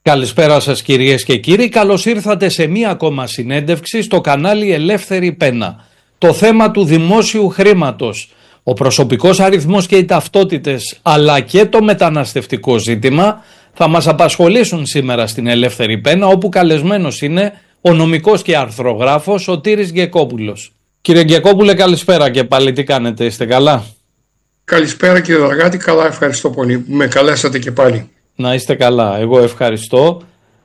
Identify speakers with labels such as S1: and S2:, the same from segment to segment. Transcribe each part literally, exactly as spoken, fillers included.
S1: Καλησπέρα σας κυρίες και κύριοι, καλώς ήρθατε σε μία ακόμα συνέντευξη στο κανάλι Ελεύθερη Πένα. Το θέμα του δημόσιου χρήματος, ο προσωπικός αριθμός και οι ταυτότητες, αλλά και το μεταναστευτικό ζήτημα θα μας απασχολήσουν σήμερα στην Ελεύθερη Πένα, όπου καλεσμένος είναι ο νομικός και αρθρογράφος Σωτήρης Γκεκόπουλος. Κύριε Γκεκόπουλε, καλησπέρα και πάλι, τι κάνετε, είστε καλά?
S2: Καλησπέρα κύριε Δαργάτη, καλά, ευχαριστώ πολύ που με καλέσατε και πάλι.
S1: Να είστε καλά, εγώ ευχαριστώ.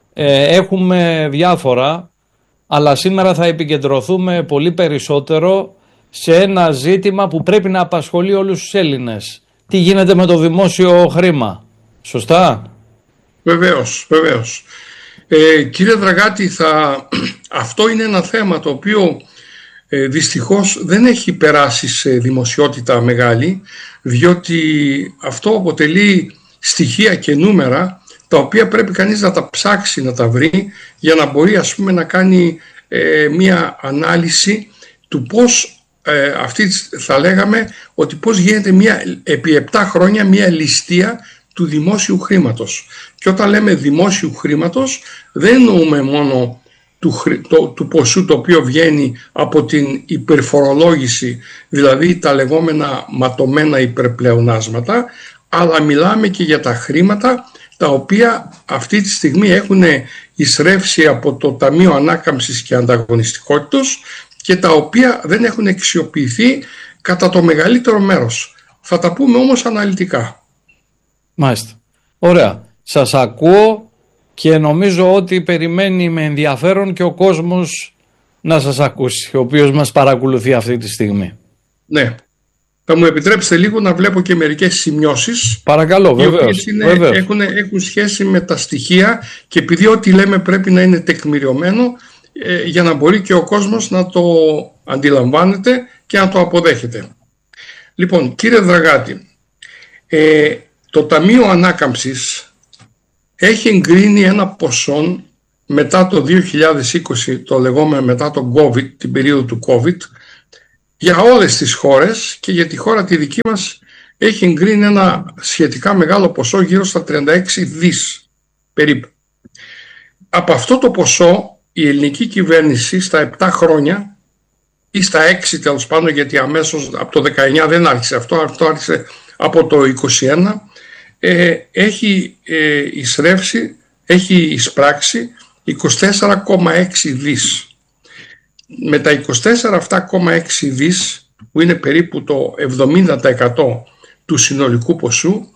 S1: Ε, έχουμε διάφορα, αλλά σήμερα θα επικεντρωθούμε πολύ περισσότερο σε ένα ζήτημα που πρέπει να απασχολεί όλους τους Έλληνες. Τι γίνεται με το δημόσιο χρήμα, σωστά?
S2: Βεβαίως, βεβαίως. Ε, κύριε Δραγκάτη, θα... αυτό είναι ένα θέμα το οποίο ε, δυστυχώς δεν έχει περάσει σε δημοσιότητα μεγάλη, διότι αυτό αποτελεί στοιχεία και νούμερα τα οποία πρέπει κανείς να τα ψάξει, να τα βρει, για να μπορεί, ας πούμε, να κάνει ε, μία ανάλυση του πώς ε, αυτή, θα λέγαμε ότι πώς γίνεται μία, επί επτά χρόνια μία ληστεία του δημόσιου χρήματος. Και όταν λέμε δημόσιου χρήματος δεν εννοούμε μόνο του, το, του ποσού το οποίο βγαίνει από την υπερφορολόγηση, δηλαδή τα λεγόμενα ματωμένα υπερπλεονάσματα, αλλά μιλάμε και για τα χρήματα τα οποία αυτή τη στιγμή έχουν εισρεύσει από το Ταμείο Ανάκαμψης και Ανταγωνιστικότητας και τα οποία δεν έχουν αξιοποιηθεί κατά το μεγαλύτερο μέρος. Θα τα πούμε όμως αναλυτικά.
S1: Μάλιστα. Ωραία. Σας ακούω και νομίζω ότι περιμένει με ενδιαφέρον και ο κόσμος να σας ακούσει, ο οποίος μας παρακολουθεί αυτή τη στιγμή.
S2: Ναι. Θα μου επιτρέψετε λίγο να βλέπω και μερικές σημειώσεις.
S1: Παρακαλώ, βεβαίως.
S2: Οι οποίες είναι,
S1: βεβαίως.
S2: Έχουν, έχουν σχέση με τα στοιχεία και επειδή ό,τι λέμε πρέπει να είναι τεκμηριωμένο ε, για να μπορεί και ο κόσμος να το αντιλαμβάνεται και να το αποδέχεται. Λοιπόν, κύριε Δραγκάτη, ε, το Ταμείο Ανάκαμψης έχει εγκρίνει ένα ποσό μετά το δύο χιλιάδες είκοσι, το λεγόμενο μετά το COVID, την περίοδο του COVID, για όλες τις χώρες, και για τη χώρα τη δική μας έχει εγκρίνει ένα σχετικά μεγάλο ποσό, γύρω στα τριάντα έξι δις περίπου. Από αυτό το ποσό η ελληνική κυβέρνηση στα επτά χρόνια ή στα έξι τέλος πάντων, γιατί αμέσως από το δεκαεννιά δεν άρχισε αυτό, αυτό άρχισε από το είκοσι ένα, ε, έχει ε, εισρεύσει, έχει εισπράξει είκοσι τέσσερα κόμμα έξι δις. Με τα είκοσι τέσσερα κόμμα έξι δις, που είναι περίπου το εβδομήντα τοις εκατό του συνολικού ποσού,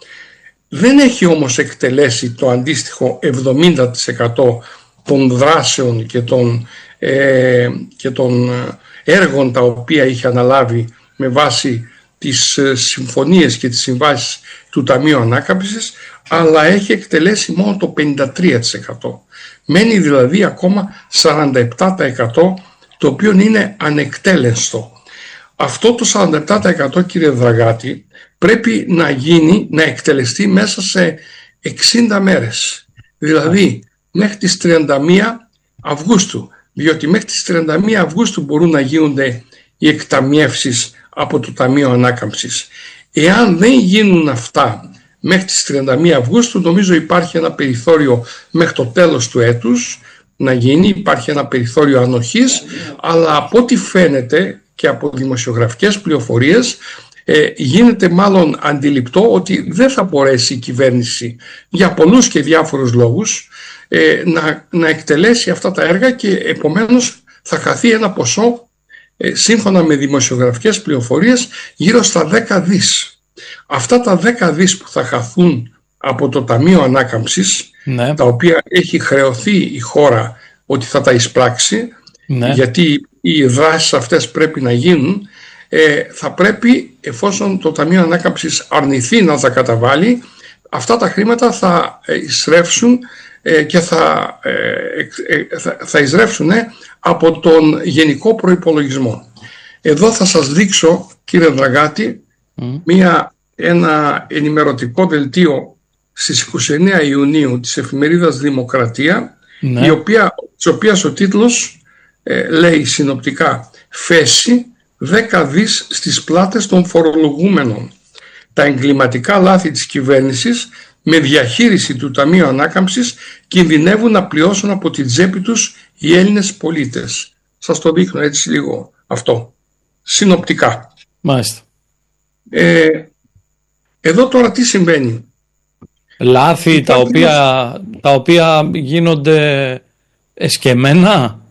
S2: δεν έχει όμως εκτελέσει το αντίστοιχο εβδομήντα τοις εκατό των δράσεων και των, ε, και των έργων τα οποία είχε αναλάβει με βάση τις συμφωνίες και τις συμβάσεις του Ταμείου Ανάκαμψης, αλλά έχει εκτελέσει μόνο το πενήντα τρία τοις εκατό. Μένει δηλαδή ακόμα σαράντα επτά τοις εκατό, το οποίο είναι ανεκτέλεστο. Αυτό το σαράντα επτά τοις εκατό, κύριε Δραγκάτη, πρέπει να γίνει, να εκτελεστεί μέσα σε εξήντα μέρες. Δηλαδή μέχρι τις τριάντα μία Αυγούστου, διότι μέχρι τις τριάντα μία Αυγούστου μπορούν να γίνονται οι εκταμιεύσεις από το Ταμείο Ανάκαμψης. Εάν δεν γίνουν αυτά μέχρι τις τριάντα μία Αυγούστου, νομίζω υπάρχει ένα περιθώριο μέχρι το τέλος του έτους να γίνει, υπάρχει ένα περιθώριο ανοχής, αλλά από ό,τι φαίνεται και από δημοσιογραφικές πληροφορίες ε, γίνεται μάλλον αντιληπτό ότι δεν θα μπορέσει η κυβέρνηση για πολλούς και διάφορους λόγους ε, να, να εκτελέσει αυτά τα έργα και επομένως θα χαθεί ένα ποσό ε, σύμφωνα με δημοσιογραφικές πληροφορίες γύρω στα δέκα δις. Αυτά τα δέκα δις που θα χαθούν από το Ταμείο Ανάκαμψης, ναι, τα οποία έχει χρεωθεί η χώρα ότι θα τα εισπράξει, ναι, γιατί οι δράσεις αυτές πρέπει να γίνουν, ε, θα πρέπει, εφόσον το Ταμείο Ανάκαμψης αρνηθεί να τα καταβάλει, αυτά τα χρήματα θα εισρεύσουν ε, και θα, ε, ε, θα, θα εισρεύσουν ε, από τον γενικό προϋπολογισμό. Εδώ θα σας δείξω, κύριε Δραγκάτη, mm. μια, ένα ενημερωτικό δελτίο στις είκοσι εννέα Ιουνίου της εφημερίδας Δημοκρατία, ναι, η οποία, της οποίας ο τίτλος ε, λέει συνοπτικά «Φέση δέκα δις στις πλάτες των φορολογούμενων. Τα εγκληματικά λάθη της κυβέρνησης με διαχείριση του Ταμείου Ανάκαμψης κινδυνεύουν να πληρώσουν από την τσέπη τους οι Έλληνες πολίτες. Σας το δείχνω έτσι λίγο αυτό, συνοπτικά.
S1: Μάλιστα.
S2: Ε, εδώ τώρα τι συμβαίνει?
S1: Λάθη τα οποία, τα οποία γίνονται εσκεμμένα.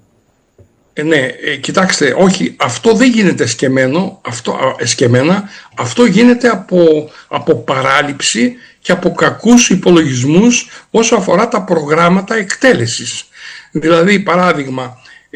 S2: Ε, ναι, ε, κοιτάξτε, όχι, αυτό δεν γίνεται εσκεμμένο, αυτό, α, εσκεμμένα, αυτό γίνεται από, από παράληψη και από κακούς υπολογισμούς όσο αφορά τα προγράμματα εκτέλεσης. Δηλαδή, παράδειγμα,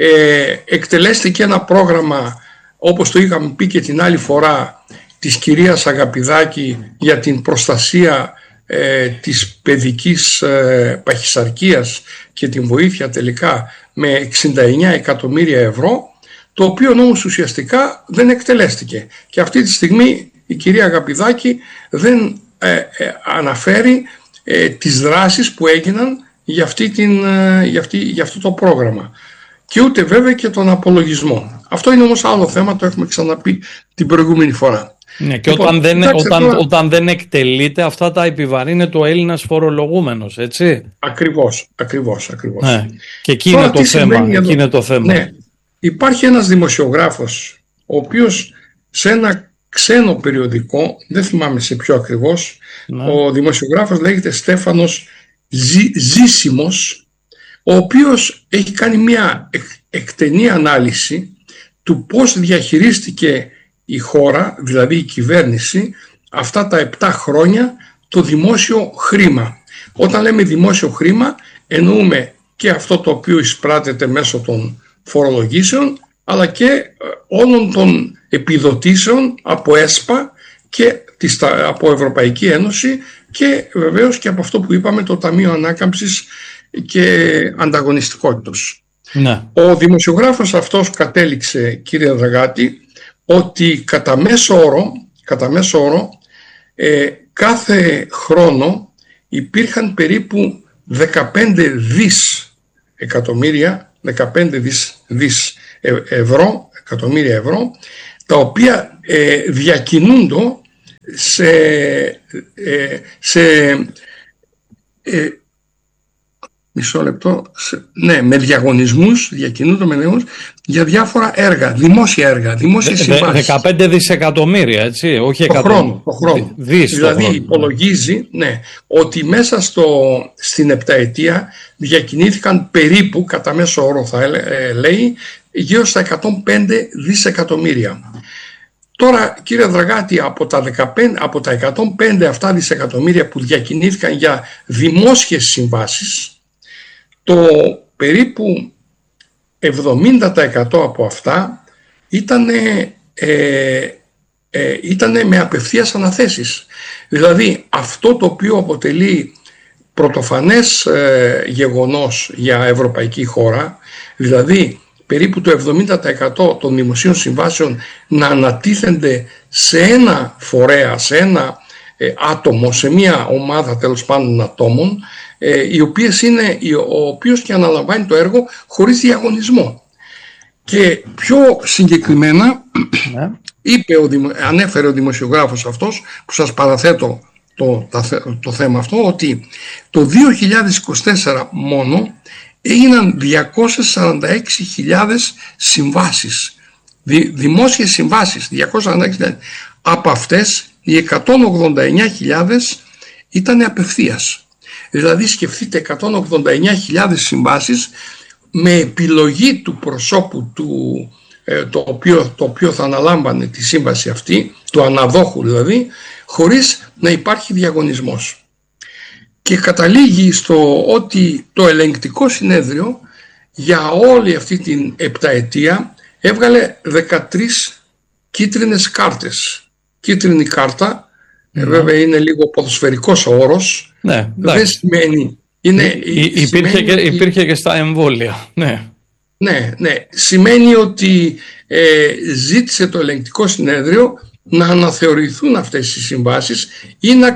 S2: ε, εκτελέστηκε ένα πρόγραμμα, όπως το είχαμε πει και την άλλη φορά, της κυρίας Αγαπηδάκη για την προστασία ε, της παιδικής ε, παχυσαρκίας και την βοήθεια τελικά με εξήντα εννέα εκατομμύρια ευρώ, το οποίο όμως ουσιαστικά δεν εκτελέστηκε. Και αυτή τη στιγμή η κυρία Αγαπηδάκη δεν ε, ε, αναφέρει ε, τις δράσεις που έγιναν για, αυτή την, ε, για, αυτή, για αυτό το πρόγραμμα. Και ούτε βέβαια και τον απολογισμό. Αυτό είναι όμως άλλο θέμα, το έχουμε ξαναπεί την προηγούμενη φορά.
S1: Ναι, και
S2: λοιπόν,
S1: όταν, δεν,
S2: κοιτάξτε,
S1: όταν,
S2: τώρα...
S1: όταν δεν εκτελείται, αυτά τα επιβαρύνεται ο Έλληνας φορολογούμενος, έτσι.
S2: Ακριβώς, ακριβώς, ακριβώς.
S1: Ναι. Και εκεί είναι το θέμα. Εκεί είναι το θέμα.
S2: Ναι. Υπάρχει ένας δημοσιογράφος, ο οποίος σε ένα ξένο περιοδικό, δεν θυμάμαι σε ποιο ακριβώς, ναι. Ο δημοσιογράφος λέγεται Στέφανος Ζή, Ζήσιμος, ο οποίος έχει κάνει μια εκ, εκτενή ανάλυση του πώς διαχειρίστηκε η χώρα, δηλαδή η κυβέρνηση, αυτά τα επτά χρόνια το δημόσιο χρήμα. Όταν λέμε δημόσιο χρήμα εννοούμε και αυτό το οποίο εισπράττεται μέσω των φορολογήσεων, αλλά και όλων των επιδοτήσεων από ΕΣΠΑ και από Ευρωπαϊκή Ένωση και βεβαίως και από αυτό που είπαμε, το Ταμείο Ανάκαμψης και Ανταγωνιστικότητας.
S1: Ναι.
S2: Ο δημοσιογράφος αυτός κατέληξε, κύριε Δραγάτη, ότι κατά μέσο όρο, κατά μέσο όρο ε, κάθε χρόνο υπήρχαν περίπου δεκαπέντε δις εκατομμύρια, δεκαπέντε δις, δις ευρώ, εκατομμύρια ευρώ, τα οποία ε, διακινούνται σε, ε, σε ε, μισό λεπτό, σε, ναι, με διαγωνισμούς, διακινούνται με διαγωνισμούς για διάφορα έργα, δημόσια έργα, δημόσιες συμβάσεις.
S1: δεκαπέντε δισεκατομμύρια, έτσι, όχι
S2: το χρόνο, το χρόνο.
S1: Δις,
S2: δηλαδή
S1: το χρόνο.
S2: Υπολογίζει, ναι, ότι μέσα στο, στην επταετία διακινήθηκαν περίπου, κατά μέσο όρο θα ε, λέει, γύρω στα εκατόν πέντε δισεκατομμύρια. Τώρα, κύριε Δραγάτη, από τα, δεκαπέντε, από τα εκατόν πέντε αυτά δισεκατομμύρια που διακινήθηκαν για δημόσιες συμβάσεις, το περίπου εβδομήντα τοις εκατό από αυτά ήταν, ε, ε, ήτανε με απευθείας αναθέσεις. Δηλαδή αυτό το οποίο αποτελεί πρωτοφανές ε, γεγονός για ευρωπαϊκή χώρα, δηλαδή περίπου το εβδομήντα τοις εκατό των δημοσίων συμβάσεων να ανατίθενται σε ένα φορέα, σε ένα ε, άτομο, σε μια ομάδα τέλος πάντων ατόμων, ε, οι οποίες είναι, ο οποίος και αναλαμβάνει το έργο χωρίς διαγωνισμό. Και πιο συγκεκριμένα ναι. είπε ο, ανέφερε ο δημοσιογράφος αυτός, που σας παραθέτω το, το, το θέμα αυτό, ότι το δύο χιλιάδες είκοσι τέσσερα μόνο έγιναν διακόσιες σαράντα έξι χιλιάδες συμβάσεις, δη, δημόσιες συμβάσεις, διακόσιες σαράντα έξι χιλιάδες. Από αυτές οι εκατόν ογδόντα εννέα χιλιάδες ήταν απευθείας. Δηλαδή σκεφτείτε εκατόν ογδόντα εννέα χιλιάδες συμβάσεις με επιλογή του προσώπου του, ε, το, οποίο, το οποίο θα αναλάμβανε τη σύμβαση αυτή, του αναδόχου δηλαδή, χωρίς να υπάρχει διαγωνισμός. Και καταλήγει στο ότι το ελεγκτικό συνέδριο για όλη αυτή την επταετία έβγαλε δεκατρείς κίτρινες κάρτες. Κίτρινη κάρτα, mm. βέβαια είναι λίγο ποδοσφαιρικός ο όρος,
S1: ναι,
S2: δεν σημαίνει... Είναι,
S1: Υ, υπήρχε, σημαίνει και, ότι, υπήρχε και στα εμβόλια. Ναι,
S2: ναι, ναι. Σημαίνει ότι ε, ζήτησε το ελεγκτικό συνέδριο να αναθεωρηθούν αυτές οι συμβάσεις ή να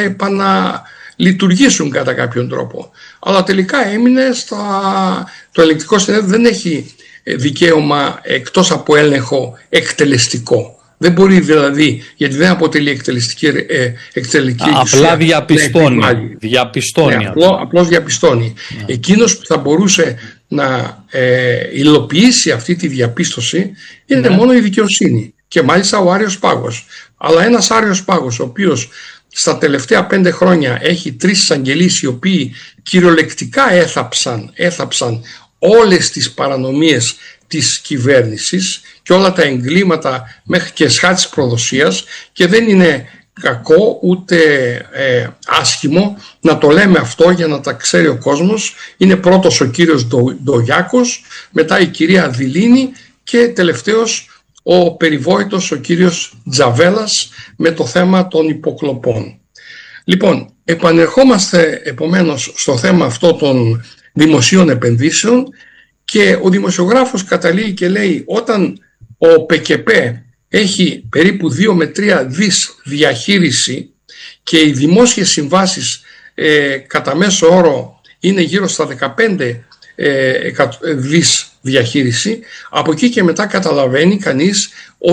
S2: ξαναεπαναλειτουργήσουν κατά κάποιον τρόπο. Αλλά τελικά έμεινε στα... το ελεγκτικό συνέδριο δεν έχει δικαίωμα εκτός από έλεγχο εκτελεστικό. Δεν μπορεί δηλαδή, γιατί δεν αποτελεί εκτελεστική, ε, εκτελεστική
S1: απλά
S2: εξουσία,
S1: διαπιστώνει. διαπιστώνει.
S2: Ναι, απλό, απλώς διαπιστώνει. Ναι. Εκείνος που θα μπορούσε να ε, υλοποιήσει αυτή τη διαπίστωση είναι ναι. μόνο η δικαιοσύνη και μάλιστα ο Άριος Πάγος. Αλλά ένας Άριος Πάγος ο οποίος στα τελευταία πέντε χρόνια έχει τρεις εισαγγελείς οι οποίοι κυριολεκτικά έθαψαν, έθαψαν όλες τις παρανομίες της κυβέρνησης και όλα τα εγκλήματα μέχρι και σχάτης προδοσίας, και δεν είναι κακό ούτε ε, άσχημο να το λέμε αυτό για να τα ξέρει ο κόσμος. Είναι πρώτος ο κύριος Ντο, Ντογιάκος, μετά η κυρία Δηλίνη και τελευταίος ο περιβόητος ο κύριος Τζαβέλας με το θέμα των υποκλοπών. Λοιπόν, επανερχόμαστε επομένως στο θέμα αυτό των δημοσίων επενδύσεων και ο δημοσιογράφος καταλήγει και λέει, όταν ο ΠΚΠ έχει περίπου δύο με τρία δις διαχείριση και οι δημόσιες συμβάσεις ε, κατά μέσο όρο είναι γύρω στα δεκαπέντε ε, δις διαχείριση, από εκεί και μετά καταλαβαίνει κανείς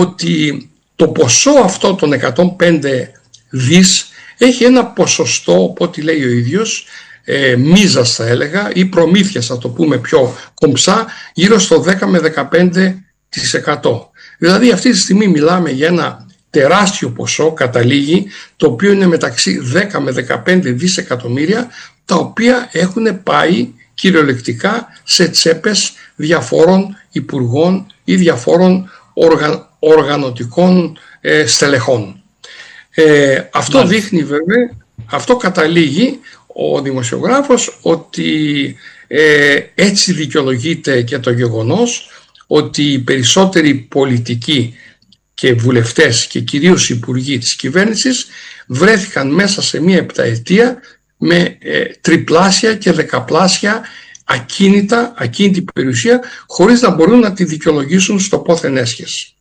S2: ότι το ποσό αυτό των εκατόν πέντε δις έχει ένα ποσοστό, από ό,τι λέει ο ίδιος, ε, μίζας θα έλεγα, ή προμήθειας θα το πούμε πιο κομψά, γύρω στο δέκα με δεκαπέντε τοις εκατό. Δηλαδή αυτή τη στιγμή μιλάμε για ένα τεράστιο ποσό, καταλήγει, το οποίο είναι μεταξύ δέκα με δεκαπέντε δισεκατομμύρια, τα οποία έχουν πάει κυριολεκτικά σε τσέπες διαφόρων υπουργών ή διαφόρων οργα, οργανωτικών ε, στελεχών. Ε, αυτό Μάλιστα. δείχνει βέβαια, αυτό καταλήγει ο δημοσιογράφος ότι ε, έτσι δικαιολογείται και το γεγονός ότι οι περισσότεροι πολιτικοί και βουλευτές και κυρίως υπουργοί της κυβέρνησης βρέθηκαν μέσα σε μία επταετία με ε, τριπλάσια και δεκαπλάσια ακίνητα, ακίνητη περιουσία, χωρίς να μπορούν να τη δικαιολογήσουν στο πόθεν έσχες.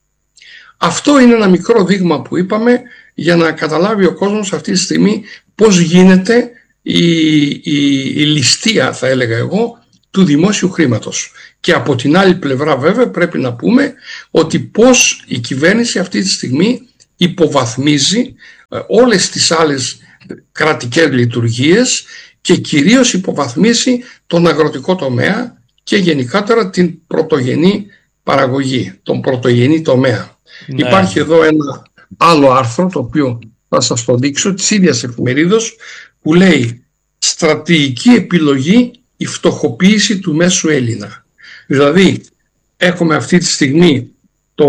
S2: Αυτό είναι ένα μικρό δείγμα που είπαμε για να καταλάβει ο κόσμος αυτή τη στιγμή πώς γίνεται η, η, η ληστεία, θα έλεγα εγώ, του δημόσιου χρήματος. Και από την άλλη πλευρά βέβαια πρέπει να πούμε ότι πώς η κυβέρνηση αυτή τη στιγμή υποβαθμίζει όλες τις άλλες κρατικές λειτουργίες και κυρίως υποβαθμίσει τον αγροτικό τομέα και γενικότερα την πρωτογενή παραγωγή, τον πρωτογενή τομέα. Ναι. Υπάρχει εδώ ένα άλλο άρθρο το οποίο θα σας το δείξω της ίδιας εφημερίδος που λέει «Στρατηγική επιλογή η φτωχοποίηση του μέσου Έλληνα». Δηλαδή έχουμε αυτή τη στιγμή το,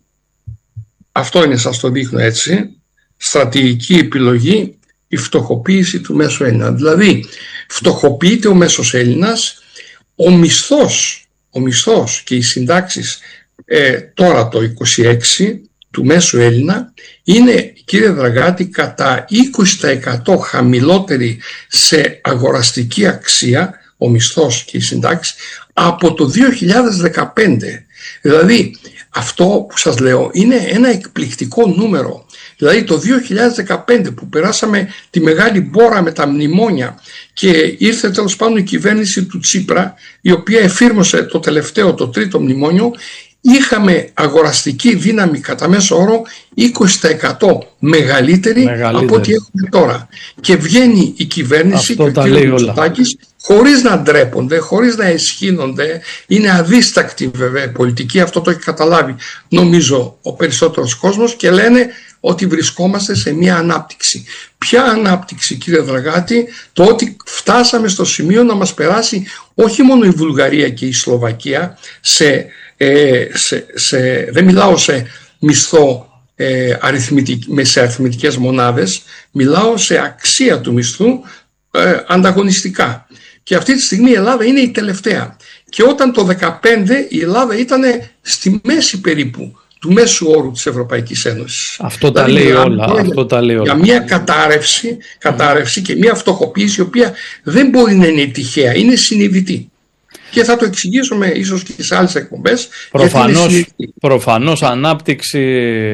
S2: αυτό είναι, σας το δείχνω έτσι, στρατηγική επιλογή η φτωχοποίηση του μέσου Έλληνα. Δηλαδή φτωχοποιείται ο μέσος Έλληνας, ο μισθός, ο μισθός και οι συντάξεις ε, τώρα το είκοσι έξι του μέσου Έλληνα είναι, κύριε Δραγάτη, κατά είκοσι τοις εκατό χαμηλότερη σε αγοραστική αξία ο μισθός και οι συντάξεις από το δύο χιλιάδες δεκαπέντε. Δηλαδή αυτό που σας λέω είναι ένα εκπληκτικό νούμερο. Δηλαδή το δύο χιλιάδες δεκαπέντε που περάσαμε τη μεγάλη μπόρα με τα μνημόνια και ήρθε τέλος πάντων η κυβέρνηση του Τσίπρα, η οποία εφήρμοσε το τελευταίο, το τρίτο μνημόνιο, είχαμε αγοραστική δύναμη κατά μέσο όρο είκοσι τοις εκατό μεγαλύτερη, μεγαλύτερη από ό,τι έχουμε τώρα. Και βγαίνει η κυβέρνηση αυτό και ο κ. Μητσοτάκης χωρίς να ντρέπονται, χωρίς να εσχύνονται, είναι αδίστακτη βέβαια η πολιτική, αυτό το έχει καταλάβει νομίζω ο περισσότερος κόσμος, και λένε ότι βρισκόμαστε σε μια ανάπτυξη. Ποια ανάπτυξη, κύριε Δραγάτη? Το ότι φτάσαμε στο σημείο να μας περάσει όχι μόνο η Βουλγαρία και η Σλοβακία σε, ε, σε, σε δεν μιλάω σε μισθό ε, αριθμητικ, σε αριθμητικές μονάδες, μιλάω σε αξία του μισθού ε, ανταγωνιστικά. Και αυτή τη στιγμή η Ελλάδα είναι η τελευταία. Και όταν το δεκαπέντε η Ελλάδα ήταν στη μέση περίπου του μέσου όρου της Ευρωπαϊκής Ένωσης. Αυτό δηλαδή, τα λέει όλα. Για, αυτό τα λέει όλα. Για μια κατάρρευση, κατάρρευση και μια φτωχοποίηση η οποία δεν μπορεί να είναι τυχαία, είναι συνειδητή. Και θα το εξηγήσουμε ίσως και σε άλλες εκπομπές.
S1: Προφανώς, προφανώς ανάπτυξη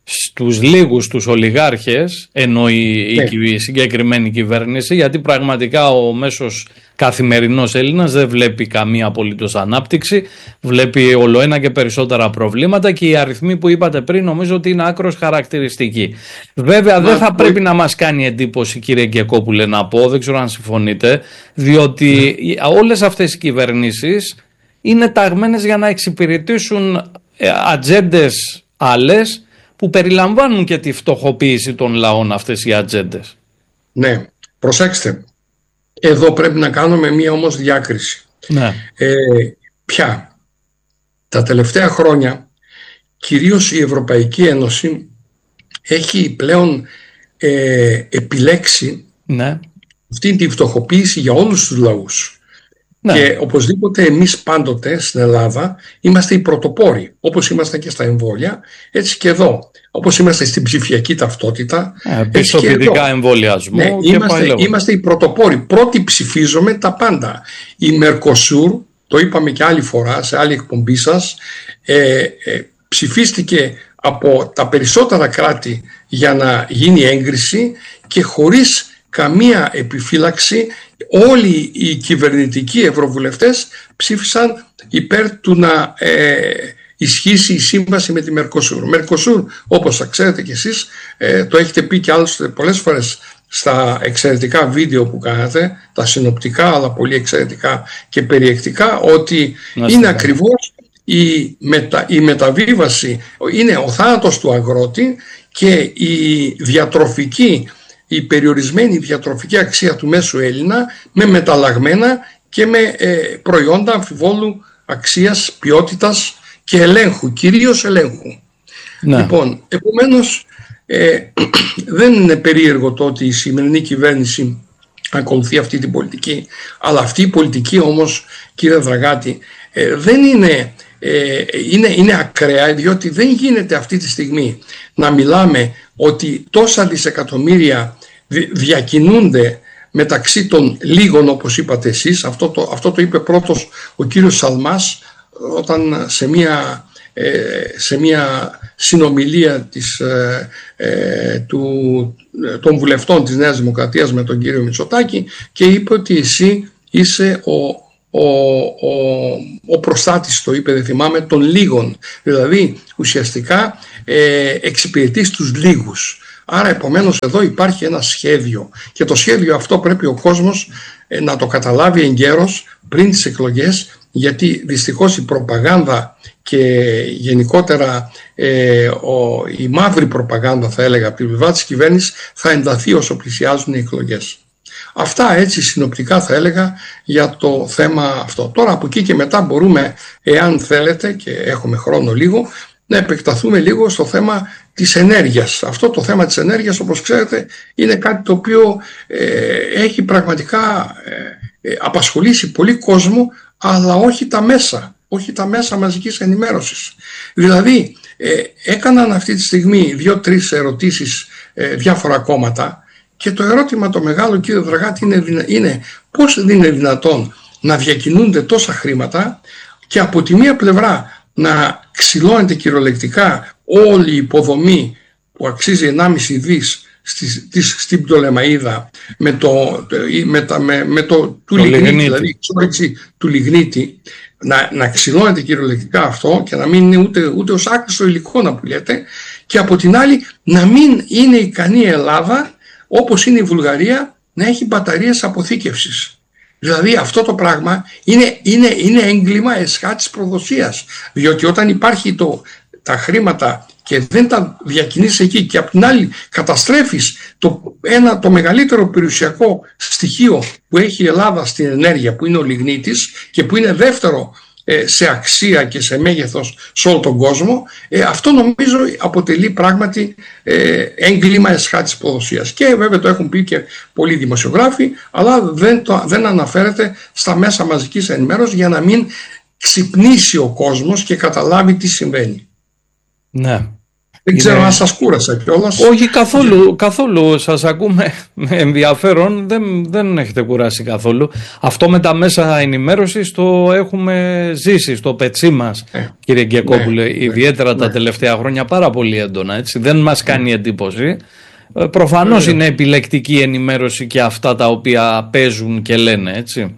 S1: στους λίγους τους ολιγάρχες, ενώ η,
S2: ναι.
S1: η συγκεκριμένη κυβέρνηση, γιατί πραγματικά ο μέσος καθημερινός Έλληνας δεν βλέπει καμία απολύτως ανάπτυξη, βλέπει ολοένα και περισσότερα προβλήματα, και οι αριθμοί που είπατε πριν νομίζω ότι είναι άκρως χαρακτηριστικοί. Βέβαια Μα, δεν θα πρέπει να μας κάνει εντύπωση, κύριε Γκεκόπουλε, να πω, δεν ξέρω αν συμφωνείτε, διότι ναι. όλες αυτές οι κυβερνήσεις είναι ταγμένες για να εξυπηρετήσουν ατζέντες άλλες, που περιλαμβάνουν και τη φτωχοποίηση των λαών αυτές οι ατζέντες.
S2: Ναι, προσέξτε. Εδώ πρέπει να κάνουμε μία όμως διάκριση.
S1: Ναι.
S2: Ε, πια, τα τελευταία χρόνια, κυρίως η Ευρωπαϊκή Ένωση έχει πλέον ε, επιλέξει
S1: ναι.
S2: αυτή τη φτωχοποίηση για όλους τους λαούς. Ναι. Και οπωσδήποτε εμείς πάντοτε στην Ελλάδα είμαστε οι πρωτοπόροι, όπως είμαστε και στα εμβόλια, έτσι και εδώ. Όπως είμαστε στην ψηφιακή ταυτότητα,
S1: ε, πιστοποιητικά εμβολιασμού.
S2: Ναι,
S1: και
S2: είμαστε, είμαστε οι πρωτοπόροι. Πρώτοι ψηφίζουμε τα πάντα. Η Mercosur, το είπαμε και άλλη φορά σε άλλη εκπομπή σας, ε, ε, ψηφίστηκε από τα περισσότερα κράτη για να γίνει έγκριση, και χωρίς καμία επιφύλαξη όλοι οι κυβερνητικοί ευρωβουλευτές ψήφισαν υπέρ του να ε, ισχύσει η σύμβαση με τη Mercosur. Mercosur, όπως θα ξέρετε κι εσείς, ε, το έχετε πει κι άλλωστε πολλές φορές στα εξαιρετικά βίντεο που κάνατε, τα συνοπτικά αλλά πολύ εξαιρετικά και περιεκτικά, ότι να είναι ακριβώς η, μετα, η μεταβίβαση, είναι ο θάνατος του αγρότη και η διατροφική, η περιορισμένη διατροφική αξία του μέσου Έλληνα με μεταλλαγμένα και με ε, προϊόντα αμφιβόλου αξίας, ποιότητας και ελέγχου, κυρίως ελέγχου. Ναι. Λοιπόν, επομένως ε, δεν είναι περίεργο το ότι η σημερινή κυβέρνηση ακολουθεί αυτή την πολιτική, αλλά αυτή η πολιτική όμως, κύριε Δραγάτη, ε, δεν είναι, ε, είναι, είναι ακραία, διότι δεν γίνεται αυτή τη στιγμή να μιλάμε ότι τόσα δισεκατομμύρια διακινούνται μεταξύ των λίγων, όπως είπατε εσείς. Αυτό το, αυτό το είπε πρώτος ο κύριος Σαλμάς όταν σε μια, ε, σε μια συνομιλία της, ε, ε, του, των βουλευτών της Νέας Δημοκρατίας με τον κύριο Μητσοτάκη, και είπε ότι εσύ είσαι ο, ο, ο, ο προστάτης, το είπε, δεν θυμάμαι, των λίγων. Δηλαδή ουσιαστικά ε, εξυπηρετείς τους λίγους. Άρα επομένως εδώ υπάρχει ένα σχέδιο, και το σχέδιο αυτό πρέπει ο κόσμος ε, να το καταλάβει εγκαίρως πριν τις εκλογές, γιατί δυστυχώς η προπαγάνδα και γενικότερα ε, ο, η μαύρη προπαγάνδα, θα έλεγα, από την πλευρά της κυβέρνησης θα ενταθεί όσο πλησιάζουν οι εκλογές. Αυτά έτσι συνοπτικά θα έλεγα για το θέμα αυτό. Τώρα από εκεί και μετά μπορούμε, εάν θέλετε και έχουμε χρόνο λίγο, να επεκταθούμε λίγο στο θέμα της ενέργειας. Αυτό το θέμα της ενέργειας, όπως ξέρετε, είναι κάτι το οποίο ε, έχει πραγματικά ε, ε, απασχολήσει πολύ κόσμο, αλλά όχι τα μέσα, όχι τα μέσα μαζικής ενημέρωσης. Δηλαδή ε, έκαναν αυτή τη στιγμή δύο-τρεις ερωτήσεις ε, διάφορα κόμματα, και το ερώτημα το μεγάλο, κύριε Δραγάτη, είναι, είναι πώς είναι δυνατόν να διακινούνται τόσα χρήματα και από τη μία πλευρά να ξυλώνεται κυριολεκτικά όλη η υποδομή που αξίζει ενάμιση δις στη, στην Πτολεμαΐδα με το, με τα, με, με το, του το λιγνίτη, λιγνίτη, δηλαδή η εξόρυξη του λιγνίτη, να, να ξυλώνεται κυριολεκτικά αυτό και να μην είναι ούτε, ούτε ως άκριστο υλικό να πουλιέται, και από την άλλη να μην είναι ικανή η Ελλάδα, όπως είναι η Βουλγαρία, να έχει μπαταρίες αποθήκευσης. Δηλαδή αυτό το πράγμα είναι, είναι, είναι έγκλημα εσχάτης προδοσίας, διότι όταν υπάρχει το, τα χρήματα και δεν τα διακινείς εκεί, και απ' την άλλη καταστρέφεις το, ένα, το μεγαλύτερο περιουσιακό στοιχείο που έχει η Ελλάδα στην ενέργεια, που είναι ο λιγνίτης και που είναι δεύτερο ε, σε αξία και σε μέγεθος σε όλο τον κόσμο, ε, αυτό νομίζω αποτελεί πράγματι ε, έγκλημα εσχάτης προδοσίας. Και βέβαια το έχουν πει και πολλοί δημοσιογράφοι, αλλά δεν, το, δεν αναφέρεται στα μέσα μαζικής ενημέρωσης για να μην ξυπνήσει ο κόσμος και καταλάβει τι συμβαίνει.
S1: Ναι.
S2: Δεν ξέρω αν σας κούρασα κιόλας.
S1: Όχι καθόλου, καθόλου σας ακούμε με ενδιαφέρον, δεν, δεν έχετε κουράσει καθόλου. Αυτό με τα μέσα ενημέρωσης το έχουμε ζήσει στο πετσί μας, ε, κύριε Γκεκόπουλε, ναι, ιδιαίτερα ναι, τα ναι. τελευταία χρόνια πάρα πολύ έντονα, έτσι. Δεν μας κάνει εντύπωση. Προφανώς ναι. είναι επιλεκτική ενημέρωση και αυτά τα οποία παίζουν και λένε, έτσι.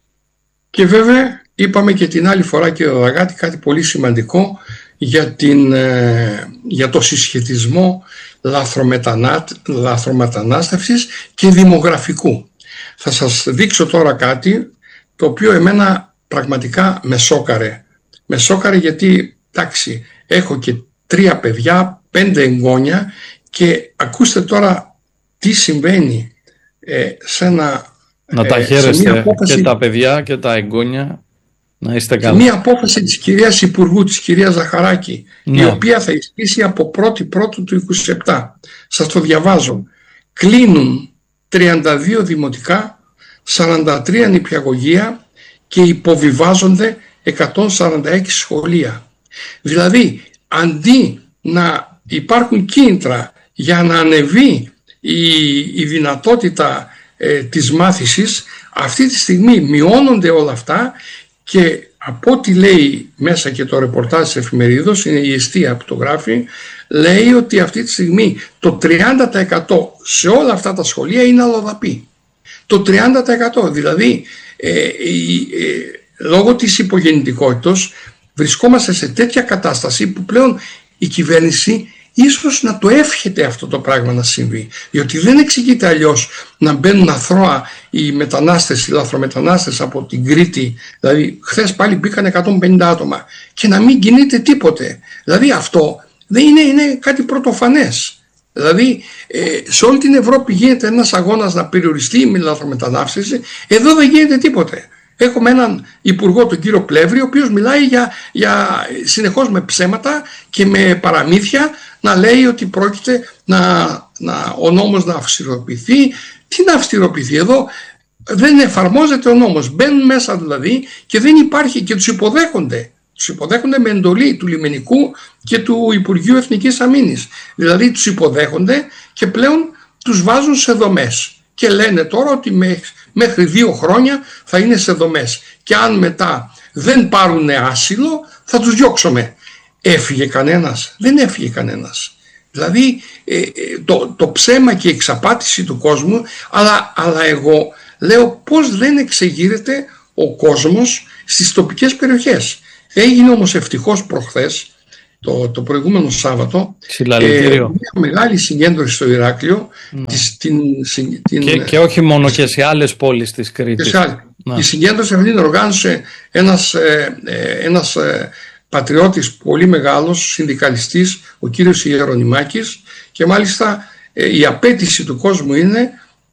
S2: Και βέβαια είπαμε και την άλλη φορά, κύριε Δραγάτη, κάτι πολύ σημαντικό για, την, για το συσχετισμό λαθρομετανά, λαθρομετανάστευσης και δημογραφικού. Θα σας δείξω τώρα κάτι το οποίο εμένα πραγματικά με σόκαρε. Με σόκαρε γιατί, εντάξει, έχω και τρία παιδιά, πέντε εγγόνια και ακούστε τώρα τι συμβαίνει ε, σε ένα...
S1: Να τα χαίρεστε απόφαση, και τα παιδιά και τα εγγόνια. Να είστε καλά.
S2: Μία απόφαση της κυρίας Υπουργού, της κυρίας Ζαχαράκη, ναι. η οποία θα ισχύσει από πρώτη πρώτου του είκοσι επτά. Σας το διαβάζω. Κλείνουν τριάντα δύο δημοτικά, σαράντα τρία νηπιαγωγεία και υποβιβάζονται εκατόν σαράντα έξι σχολεία. Δηλαδή, αντί να υπάρχουν κίνητρα για να ανεβεί η, η δυνατότητα ε, της μάθησης, αυτή τη στιγμή μειώνονται όλα αυτά. Και από ό,τι λέει μέσα και το ρεπορτάζ της εφημερίδος, είναι η Εστία που το γράφει, λέει ότι αυτή τη στιγμή το τριάντα τοις εκατό σε όλα αυτά τα σχολεία είναι αλλοδαπή. Το τριάντα τοις εκατό δηλαδή ε, ε, ε, λόγω της υπογεννητικότητας βρισκόμαστε σε τέτοια κατάσταση που πλέον η κυβέρνηση ίσως να το εύχεται αυτό το πράγμα να συμβεί, διότι δεν εξηγείται αλλιώς να μπαίνουν αθρώα οι μετανάστες, οι λαθρομετανάστες από την Κρήτη. Δηλαδή χθες πάλι μπήκαν εκατόν πενήντα άτομα και να μην κινείται τίποτε. Δηλαδή αυτό δεν είναι, είναι κάτι πρωτοφανές. Δηλαδή ε, σε όλη την Ευρώπη γίνεται ένας αγώνας να περιοριστεί η λαθρομετανάστευση, εδώ δεν γίνεται τίποτε. Έχουμε έναν υπουργό, τον κύριο Πλεύρη, ο οποίος μιλάει για, για συνεχώς με ψέματα και με παραμύθια, να λέει ότι πρόκειται να, να, ο νόμος να αυστηροποιηθεί. Τι να αυστηροποιηθεί? Εδώ δεν εφαρμόζεται ο νόμος. Μπαίνουν μέσα δηλαδή και δεν υπάρχει, και τους υποδέχονται. Τους υποδέχονται με εντολή του λιμενικού και του Υπουργείου Εθνικής Αμήνης. Δηλαδή τους υποδέχονται και πλέον τους βάζουν σε δομές. Και λένε τώρα ότι μέχρι δύο χρόνια θα είναι σε δομές. Και αν μετά δεν πάρουν άσυλο θα τους διώξουμε. Έφυγε κανένας? Δεν έφυγε κανένας. Δηλαδή ε, το, το ψέμα και η εξαπάτηση του κόσμου, αλλά, αλλά εγώ λέω πώς δεν εξεγείρεται ο κόσμος στις τοπικές περιοχές. Έγινε όμως ευτυχώς προχθές, το, το προηγούμενο Σάββατο, ε, μια μεγάλη συγκέντρωση στο Ηράκλειο. Mm. Της, την, την,
S1: και, και όχι μόνο και σε άλλες πόλεις της Κρήτης.
S2: Η συγκέντρωση αυτή την οργάνωσε ένας, ε, ε, ένας ε, πατριώτης πολύ μεγάλος, συνδικαλιστής, ο κύριος Ιερονυμάκης, και μάλιστα ε, η απέτηση του κόσμου είναι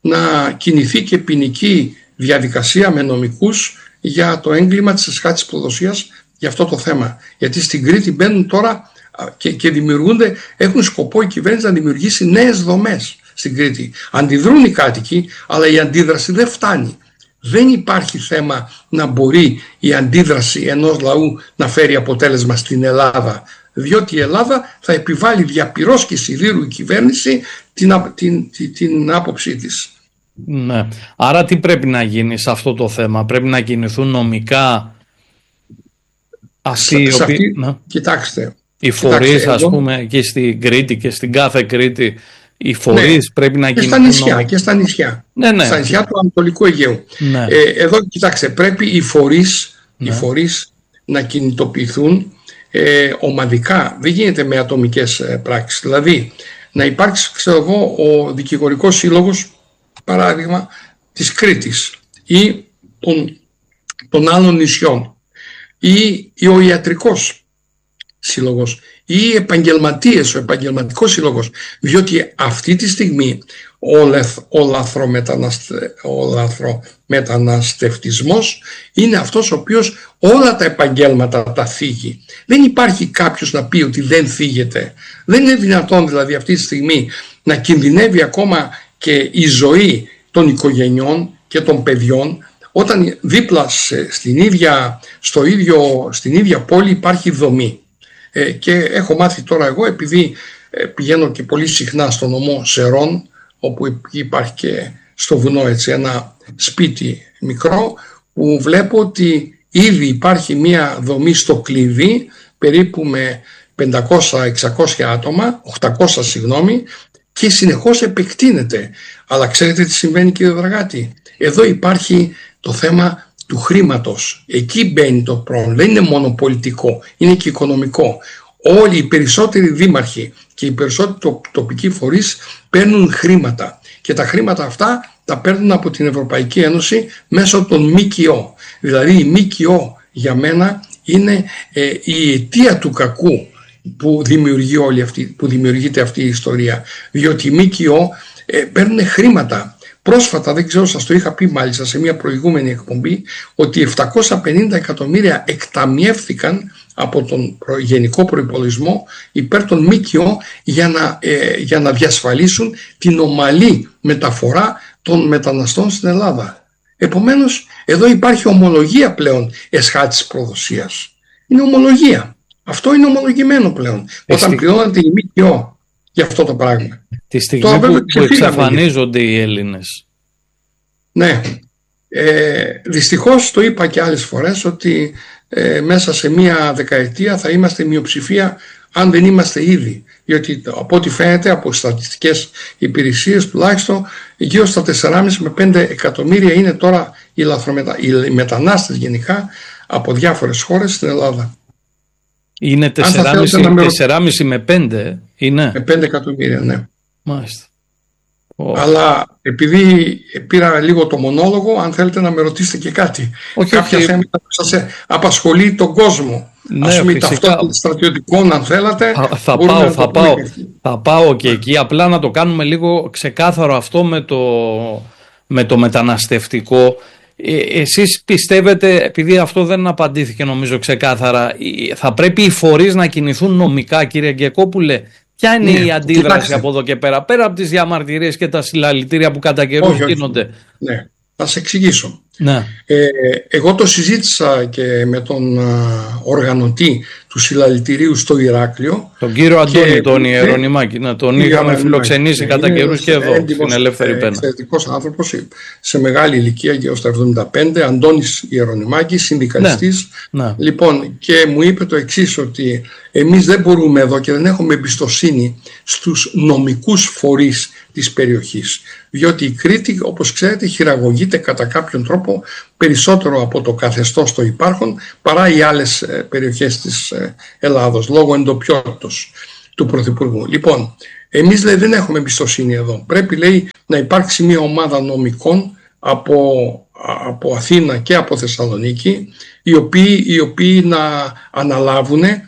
S2: να κινηθεί και ποινική διαδικασία με νομικούς για το έγκλημα της εσχάτης προδοσίας για αυτό το θέμα. Γιατί στην Κρήτη μπαίνουν τώρα και, και δημιουργούνται, έχουν σκοπό η κυβέρνηση να δημιουργήσει νέες δομές στην Κρήτη. Αντιδρούν οι κάτοικοι, αλλά η αντίδραση δεν φτάνει. Δεν υπάρχει θέμα να μπορεί η αντίδραση ενός λαού να φέρει αποτέλεσμα στην Ελλάδα, διότι η Ελλάδα θα επιβάλλει διαπυρός και σιδήρου η κυβέρνηση την, την, την, την άποψή της.
S1: Ναι. Άρα τι πρέπει να γίνει σε αυτό το θέμα? Πρέπει να κινηθούν νομικά αυτοί οι οποίοι... Αυτή... Ναι.
S2: Κοιτάξτε.
S1: Οι φορείς, ας εγώ... πούμε, και στην Κρήτη και στην κάθε Κρήτη, οι φορείς ναι. πρέπει να
S2: και
S1: κινηθούν.
S2: Στα νησιά, και στα νησιά.
S1: Ναι, ναι.
S2: Στα νησιά του Ανατολικού Αιγαίου. Ναι. Ε, εδώ, κοιτάξτε, πρέπει οι φορείς, ναι. οι φορείς να κινητοποιηθούν ε, ομαδικά. Δεν γίνεται με ατομικές ε, πράξεις. Δηλαδή, να υπάρξει, ξέρω εγώ, ο δικηγορικός σύλλογος, παράδειγμα, της Κρήτης ή των, των άλλων νησιών, ή ο ιατρικός σύλλογος ή οι επαγγελματίες, ο επαγγελματικός σύλλογος, διότι αυτή τη στιγμή ο, λεθ, ο, λαθρομεταναστε, ο λαθρομεταναστευτισμός είναι αυτός ο οποίος όλα τα επαγγέλματα τα θίγει. Δεν υπάρχει κάποιος να πει ότι δεν θίγεται. Δεν είναι δυνατόν δηλαδή αυτή τη στιγμή να κινδυνεύει ακόμα και η ζωή των οικογενειών και των παιδιών, όταν δίπλα στην ίδια, στο ίδιο, στην ίδια πόλη υπάρχει δομή. Ε, και έχω μάθει τώρα εγώ, επειδή ε, πηγαίνω και πολύ συχνά στο νομό Σερών, όπου υπάρχει και στο βουνό έτσι ένα σπίτι μικρό, που βλέπω ότι ήδη υπάρχει μια δομή στο κλειδί περίπου με πεντακόσια εξακόσια άτομα, οκτακόσια συγγνώμη, και συνεχώς επεκτείνεται. Αλλά ξέρετε τι συμβαίνει, κύριε Δραγάτη? Εδώ υπάρχει το θέμα του χρήματος. Εκεί μπαίνει το πρόβλημα. Δεν είναι μόνο πολιτικό, είναι και οικονομικό. Όλοι οι περισσότεροι δήμαρχοι και οι περισσότεροι τοπικοί φορείς παίρνουν χρήματα, και τα χρήματα αυτά τα παίρνουν από την Ευρωπαϊκή Ένωση μέσω των ΜΚΟ. Δηλαδή η ΜΚΟ για μένα είναι ε, η αιτία του κακού που, δημιουργεί όλη αυτή, που δημιουργείται αυτή η ιστορία, διότι οι ΜΚΟ ε, παίρνουν χρήματα. Πρόσφατα, δεν ξέρω, σας το είχα πει μάλιστα σε μια προηγούμενη εκπομπή, ότι επτακόσια πενήντα εκατομμύρια εκταμιεύθηκαν από τον γενικό προϋπολογισμό υπέρ των ΜΚΟ για να, ε, για να διασφαλίσουν την ομαλή μεταφορά των μεταναστών στην Ελλάδα. Επομένως, εδώ υπάρχει ομολογία πλέον εσχάτης προδοσίας. Είναι ομολογία. Αυτό είναι ομολογημένο πλέον. Εσύ... Όταν πληρώνεται η ΜΚΟ για αυτό το πράγμα.
S1: Τη στιγμή Τώρα, που, που εξαφανίζονται οι Έλληνες.
S2: Ναι. Ε, δυστυχώς το είπα και άλλες φορές ότι ε, μέσα σε μία δεκαετία θα είμαστε μειοψηφία, αν δεν είμαστε ήδη. Διότι από ό,τι φαίνεται από στατιστικές υπηρεσίες τουλάχιστον γύρω στα τέσσερα κόμμα πέντε με πέντε εκατομμύρια είναι τώρα οι, λαθρομετα... οι μετανάστες γενικά από διάφορες χώρες στην Ελλάδα.
S1: Είναι τέσσερα κόμμα πέντε με πέντε είναι.
S2: Με πέντε εκατομμύρια, ναι.
S1: Μάλιστα.
S2: Oh. Αλλά επειδή πήρα λίγο το μονόλογο, αν θέλετε να με ρωτήσετε και κάτι. Όχι,
S1: κάποια
S2: όχι. θέματα που σας απασχολεί τον κόσμο.
S1: Ναι,
S2: ας πούμε ταυτότητα στρατιωτικών, αν θέλετε.
S1: Θα, θα, πάω, θα, πάω, θα πάω και εκεί. Απλά να το κάνουμε λίγο ξεκάθαρο αυτό με το, με το μεταναστευτικό. Ε, εσείς πιστεύετε, επειδή αυτό δεν απαντήθηκε νομίζω ξεκάθαρα, θα πρέπει οι φορείς να κινηθούν νομικά, κύριε Γκεκόπουλε? Ποια είναι ναι, η αντίδραση κοιτάξτε. από εδώ και πέρα, πέρα από τις διαμαρτυρίες και τα συλλαλητήρια που κατά καιρούς γίνονται?
S2: Ναι, θα σε εξηγήσω.
S1: Ναι.
S2: Ε, εγώ το συζήτησα και με τον α, οργανωτή του συλλαλητηρίου στο Ηράκλειο.
S1: Τον κύριο Αντώνη και, τον Ιερονιμάκη. Να τον είχαμε φιλοξενήσει κατά καιρούς και εδώ στην Ελεύθερη Πένα.
S2: Εξαιρετικός άνθρωπος σε μεγάλη ηλικία, γύρω στα εβδομήντα πέντε, Αντώνης Ιερονιμάκης, συνδικαλιστής.
S1: Ναι. Ναι.
S2: Λοιπόν, και μου είπε το εξής, ότι εμείς δεν μπορούμε εδώ και δεν έχουμε εμπιστοσύνη στους νομικούς φορείς της περιοχής, διότι η Κρήτη, όπως ξέρετε, χειραγωγείται κατά κάποιον τρόπο περισσότερο από το καθεστώς το υπάρχον παρά οι άλλες περιοχές της Ελλάδος, λόγω εντοπιότητος του Πρωθυπουργού. Λοιπόν, εμείς λέει, δεν έχουμε εμπιστοσύνη εδώ. Πρέπει, λέει, να υπάρξει μια ομάδα νομικών από, από Αθήνα και από Θεσσαλονίκη, οι οποίοι, οι οποίοι να αναλάβουν ε,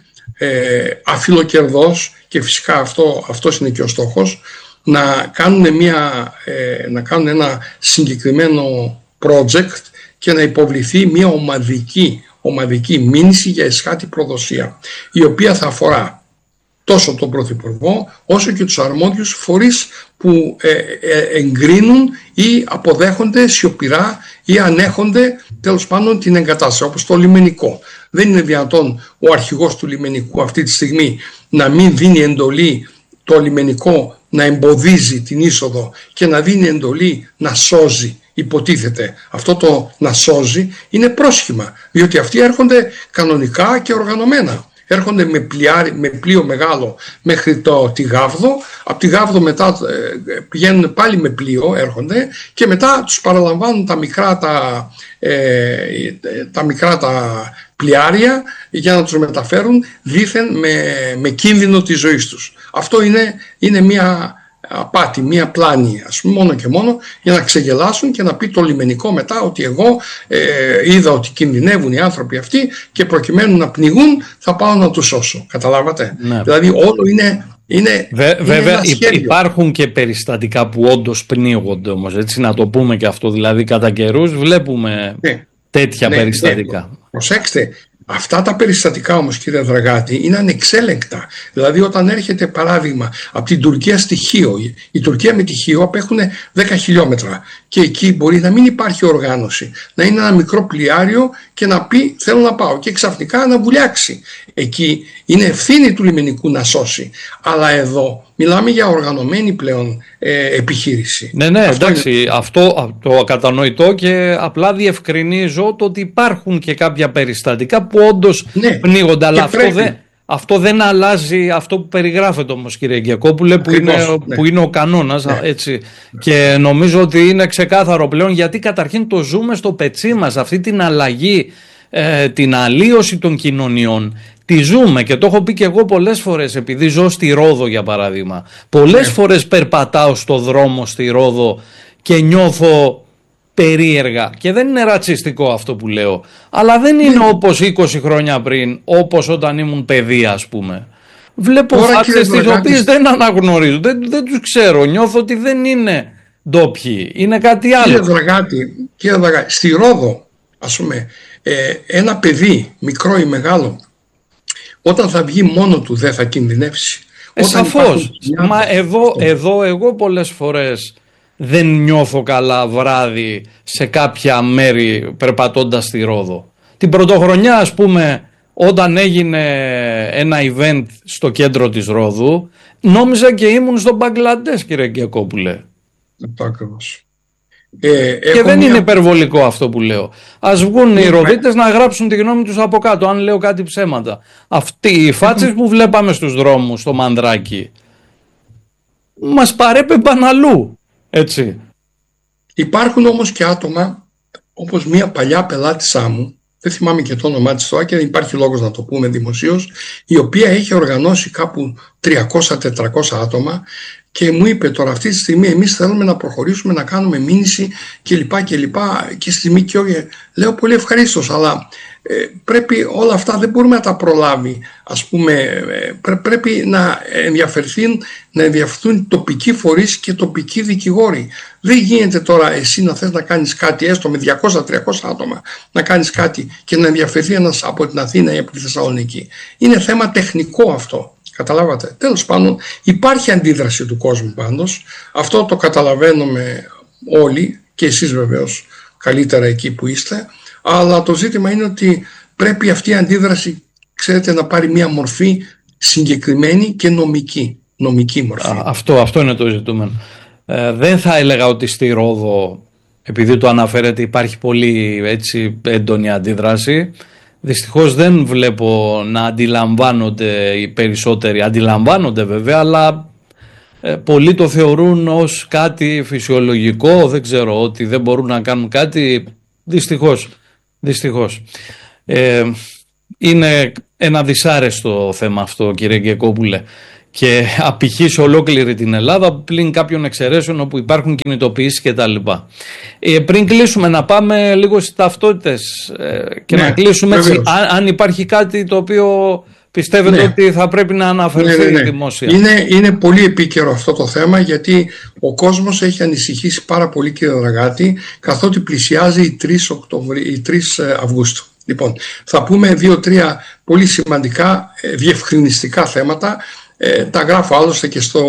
S2: αφιλοκερδώς, και φυσικά αυτό, αυτός είναι και ο στόχος, να κάνουν, μια, ε, να κάνουν ένα συγκεκριμένο project και να υποβληθεί μια ομαδική, ομαδική μήνυση για εσχάτη προδοσία, η οποία θα αφορά τόσο τον Πρωθυπουργό όσο και τους αρμόδιους φορείς που ε, ε, εγκρίνουν ή αποδέχονται σιωπηρά ή ανέχονται τέλος πάντων την εγκατάσταση, όπως το λιμενικό. Δεν είναι δυνατόν ο αρχηγός του λιμενικού αυτή τη στιγμή να μην δίνει εντολή το λιμενικό να εμποδίζει την είσοδο και να δίνει εντολή να σώζει, υποτίθεται. Αυτό το να σώζει είναι πρόσχημα, διότι αυτοί έρχονται κανονικά και οργανωμένα. Έρχονται με, πλοιάρι, με πλοίο μεγάλο μέχρι το, τη Γάβδο, από τη Γάβδο μετά ε, πηγαίνουν πάλι με πλοίο, έρχονται και μετά τους παραλαμβάνουν τα μικρά τα, ε, τα, μικρά τα πλοιάρια για να τους μεταφέρουν δήθεν με, με κίνδυνο της ζωής τους. Αυτό είναι, είναι μια απάτη, μία πλάνη, ας πούμε, μόνο και μόνο για να ξεγελάσουν και να πει το λιμενικό μετά ότι εγώ ε, είδα ότι κινδυνεύουν οι άνθρωποι αυτοί και προκειμένου να πνιγούν θα πάω να τους σώσω. Καταλάβατε? Ναι. Δηλαδή όλο είναι, είναι,
S1: Βε,
S2: είναι
S1: βέβαια υπάρχουν και περιστατικά που όντως πνίγονται όμως, έτσι να το πούμε και αυτό, δηλαδή κατά καιρούς βλέπουμε ναι. τέτοια ναι, περιστατικά.
S2: Ναι. Προσέξτε, Αυτά τα περιστατικά όμως, κύριε Δραγάτη, είναι ανεξέλεγκτα. Δηλαδή όταν έρχεται παράδειγμα από την Τουρκία στη Χίο, η Τουρκία με τη Χίο απέχουν δέκα χιλιόμετρα και εκεί μπορεί να μην υπάρχει οργάνωση, να είναι ένα μικρό πλοιάριο και να πει θέλω να πάω και ξαφνικά να βουλιάξει. Εκεί είναι ευθύνη του λιμενικού να σώσει. Αλλά εδώ μιλάμε για οργανωμένη πλέον ε, επιχείρηση.
S1: Ναι, ναι, αυτό εντάξει, είναι... αυτό το κατανοητό και απλά διευκρινίζω το ότι υπάρχουν και κάποια περιστατικά που όντως ναι, πνίγονται, αλλά αυτό δεν, αυτό δεν αλλάζει αυτό που περιγράφεται όμως, κύριε Γκιακόπουλε, που, είναι, ναι. που είναι ο κανόνας, ναι. έτσι. Και νομίζω ότι είναι ξεκάθαρο πλέον, γιατί καταρχήν το ζούμε στο πετσί μας, αυτή την αλλαγή, ε, την αλλίωση των κοινωνιών. Τη ζούμε και το έχω πει και εγώ πολλές φορές, επειδή ζω στη Ρόδο για παράδειγμα. Πολλές ναι. φορές περπατάω στο δρόμο στη Ρόδο και νιώθω περίεργα. Και δεν είναι ρατσιστικό αυτό που λέω. Αλλά δεν είναι ναι. όπως είκοσι χρόνια πριν, όπως όταν ήμουν παιδί, ας πούμε. Βλέπω φάξες τις οποίες δεν αναγνωρίζω, δεν, δεν τους ξέρω. Νιώθω ότι δεν είναι ντόπιοι, είναι κάτι άλλο.
S2: Κύριε Δραγάτη, κύριε Δραγάτη, στη Ρόδο, ας πούμε, ε, ένα παιδί, μικρό ή μεγάλο, όταν θα βγει μόνο του δεν θα κινδυνεύσει.
S1: Ε, σαφώς. Μα εδώ, εδώ εγώ πολλές φορές δεν νιώθω καλά βράδυ σε κάποια μέρη περπατώντας στη Ρόδο. Την πρωτοχρονιά, ας πούμε, όταν έγινε ένα event στο κέντρο της Ρόδου, νόμιζα και ήμουν στο Μπαγκλαντές, κύριε Γκιακόπουλε.
S2: Αυτό ακριβώς. Ε,
S1: και δεν μια... είναι υπερβολικό αυτό που λέω. Ας βγουν οι Ροδίτες να γράψουν τη γνώμη τους από κάτω, αν λέω κάτι ψέματα. Αυτοί οι φάτσες που βλέπαμε στους δρόμους, στο Μανδράκι, μας παρέπεμπαν αλλού. Έτσι.
S2: Υπάρχουν όμως και άτομα, όπως μια παλιά πελάτησά μου, δεν θυμάμαι και το όνομά της τώρα και δεν υπάρχει λόγος να το πούμε δημοσίως, η οποία έχει οργανώσει κάπου τριακόσια με τετρακόσια άτομα και μου είπε τώρα αυτή τη στιγμή εμείς θέλουμε να προχωρήσουμε, να κάνουμε μήνυση κλπ. Και, και στη ΜΚΟ. Λέω πολύ ευχαρίστως, αλλά ε, πρέπει όλα αυτά δεν μπορούμε να τα προλάβει. Ας πούμε, ε, πρέ, πρέπει να ενδιαφερθούν, να ενδιαφερθούν τοπικοί φορείς και τοπικοί δικηγόροι. Δεν γίνεται τώρα εσύ να θες να κάνεις κάτι έστω με διακόσια με τριακόσια άτομα, να κάνεις κάτι και να ενδιαφερθεί ένας από την Αθήνα ή από τη Θεσσαλονίκη. Είναι θέμα τεχνικό αυτό. Καταλάβατε. Τέλος πάντων υπάρχει αντίδραση του κόσμου πάντως. Αυτό το καταλαβαίνουμε όλοι και εσείς βεβαίως καλύτερα εκεί που είστε. Αλλά το ζήτημα είναι ότι πρέπει αυτή η αντίδραση, ξέρετε, να πάρει μια μορφή συγκεκριμένη και νομική. Νομική μορφή. Α,
S1: αυτό, αυτό είναι το ζητούμενο. Ε, δεν θα έλεγα ότι στη Ρόδο, επειδή το αναφέρετε, υπάρχει πολύ έτσι έντονη αντίδραση. Δυστυχώς δεν βλέπω να αντιλαμβάνονται οι περισσότεροι. Αντιλαμβάνονται βέβαια, αλλά ε, πολλοί το θεωρούν ως κάτι φυσιολογικό. Δεν ξέρω, ότι δεν μπορούν να κάνουν κάτι. Δυστυχώς. Δυστυχώς. Ε, είναι ένα δυσάρεστο θέμα αυτό, κύριε Γκιακόπουλε. Και απηχεί σε ολόκληρη την Ελλάδα, πλην κάποιων εξαιρέσεων όπου υπάρχουν κινητοποιήσεις κτλ. Ε, πριν κλείσουμε, να πάμε λίγο στις ταυτότητες ε, και ναι, να κλείσουμε έτσι, αν, αν υπάρχει κάτι το οποίο πιστεύετε ναι. ότι θα πρέπει να αναφερθεί ναι, ναι, ναι. δημόσια.
S2: Είναι, είναι πολύ επίκαιρο αυτό το θέμα, γιατί ο κόσμος έχει ανησυχήσει πάρα πολύ, κύριε Δραγάτη, καθότι πλησιάζει η τρεις Οκτωβρίου, η τρεις Αυγούστου. Λοιπόν, θα πούμε δύο-τρία πολύ σημαντικά διευκρινιστικά θέματα. Ε, τα γράφω άλλωστε και στο,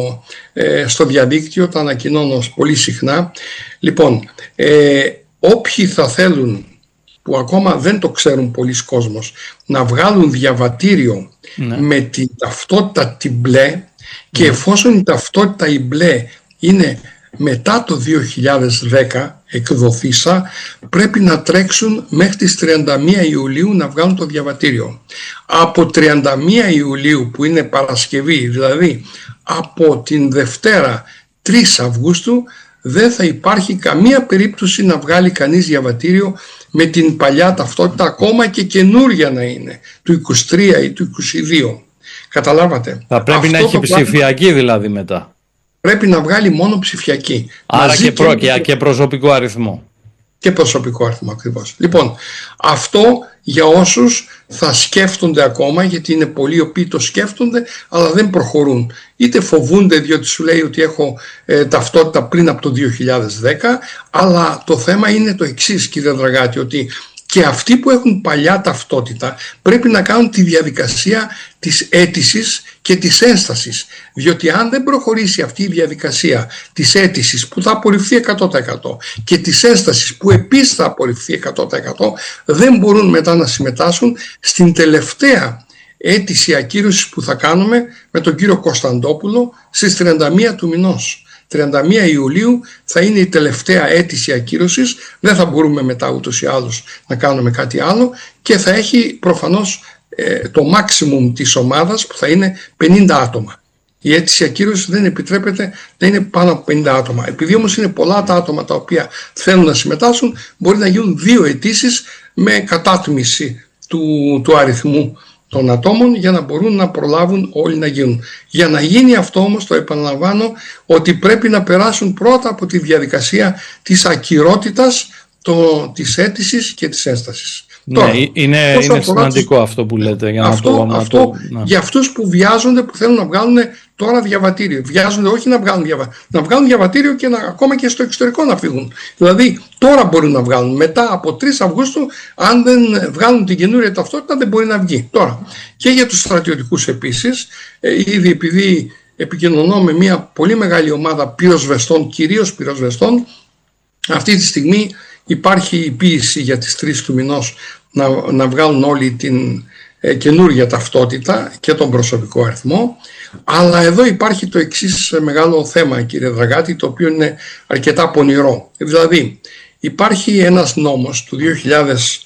S2: ε, στο διαδίκτυο, τα ανακοινώνω πολύ συχνά. Λοιπόν, ε, όποιοι θα θέλουν, που ακόμα δεν το ξέρουν πολλοί κόσμος, να βγάλουν διαβατήριο ναι. με την ταυτότητα την μπλε και ναι. εφόσον η ταυτότητα η μπλε είναι μετά το δύο χιλιάδες δέκα εκδοθήσα, πρέπει να τρέξουν μέχρι τις τριάντα μία Ιουλίου να βγάλουν το διαβατήριο. Από τριάντα μία Ιουλίου, που είναι Παρασκευή, δηλαδή από την Δευτέρα τρεις Αυγούστου, δεν θα υπάρχει καμία περίπτωση να βγάλει κανείς διαβατήριο με την παλιά ταυτότητα, ακόμα και καινούρια να είναι, του είκοσι τρία ή του είκοσι δύο. Καταλάβατε.
S1: Θα πρέπει αυτό να έχει ψηφιακή πράγμα, δηλαδή μετά.
S2: Πρέπει να βγάλει μόνο ψηφιακή.
S1: Άρα και, προ, και, και προσωπικό αριθμό.
S2: Και προσωπικό αριθμό ακριβώς. Λοιπόν, αυτό για όσους θα σκέφτονται ακόμα, γιατί είναι πολλοί οι οποίοι το σκέφτονται αλλά δεν προχωρούν. Είτε φοβούνται διότι σου λέει ότι έχω ε, ταυτότητα πριν από το δύο χιλιάδες δέκα, αλλά το θέμα είναι το εξής, κύριε Δραγάτη, ότι Και αυτοί που έχουν παλιά ταυτότητα πρέπει να κάνουν τη διαδικασία της αίτησης και της ένστασης. Διότι αν δεν προχωρήσει αυτή η διαδικασία της αίτησης που θα απορριφθεί εκατό τοις εκατό και της ένστασης που επίσης θα απορριφθεί εκατό τοις εκατό, δεν μπορούν μετά να συμμετάσχουν στην τελευταία αίτηση ακύρωσης που θα κάνουμε με τον κύριο Κωνσταντόπουλο στις τριάντα μία του μηνός. τριάντα μία Ιουλίου θα είναι η τελευταία αίτηση ακύρωσης, δεν θα μπορούμε μετά ούτως ή άλλως να κάνουμε κάτι άλλο και θα έχει προφανώς ε, το maximum της ομάδας που θα είναι πενήντα άτομα. Η αίτηση ακύρωσης δεν επιτρέπεται να είναι πάνω από πενήντα άτομα. Επειδή όμως είναι πολλά τα άτομα τα οποία θέλουν να συμμετάσχουν, μπορεί να γίνουν δύο αιτήσεις με κατάτμιση του, του αριθμού των ατόμων για να μπορούν να προλάβουν όλοι να γίνουν. Για να γίνει αυτό όμως, το επαναλαμβάνω, ότι πρέπει να περάσουν πρώτα από τη διαδικασία της ακυρότητας, το, της αίτησης και της ένστασης.
S1: Ναι, Τώρα, είναι, είναι σημαντικό τους... αυτό που λέτε. Για,
S2: αυτό,
S1: να το,
S2: αυτό,
S1: το, ναι.
S2: για αυτούς που βιάζονται, που θέλουν να βγάλουν τώρα διαβατήριο. Βιάζονται όχι να βγάλουν διαβατήριο, να βγάλουν διαβατήριο και να, ακόμα και στο εξωτερικό να φύγουν. Δηλαδή τώρα μπορούν να βγάλουν. Μετά από τρεις Αυγούστου, αν δεν βγάλουν την καινούρια ταυτότητα, δεν μπορεί να βγει. Τώρα και για τους στρατιωτικούς επίσης, ε, ήδη επειδή επικοινωνώ με μια πολύ μεγάλη ομάδα πυροσβεστών, κυρίως πυροσβεστών, αυτή τη στιγμή υπάρχει η ποίηση για τις τρεις του μηνός να, να βγάλουν όλοι την ε, καινούργια ταυτότητα και τον προσωπικό αριθμό. Αλλά εδώ υπάρχει το εξής μεγάλο θέμα, κύριε Δραγάτη, το οποίο είναι αρκετά πονηρό. Δηλαδή υπάρχει ένας νόμος του δύο χιλιάδες,